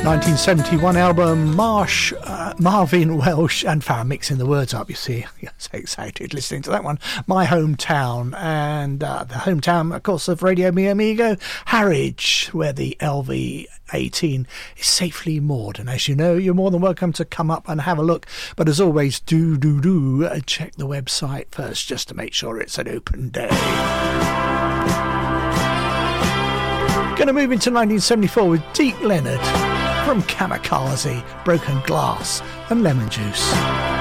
1971 album, Marvin Welsh and Farrah mixing the words up, you see. You're so excited listening to that one. My Hometown, and the hometown, of course, of Radio Mi Amigo, Harwich, where the LV-18 is safely moored. And as you know, you're more than welcome to come up and have a look. But as always, do check the website first just to make sure it's an open day. Going to move into 1974 with Deep Leonard from Kamikaze, Broken Glass and Lemon Juice.